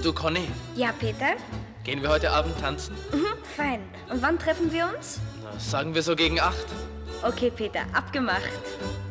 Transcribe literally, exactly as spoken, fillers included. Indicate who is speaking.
Speaker 1: Du, Conny,
Speaker 2: Ja, Peter?
Speaker 1: gehen wir heute Abend tanzen?
Speaker 2: Mhm, fein. Und wann treffen wir uns?
Speaker 1: Na, sagen wir so gegen acht.
Speaker 2: Okay, Peter, abgemacht.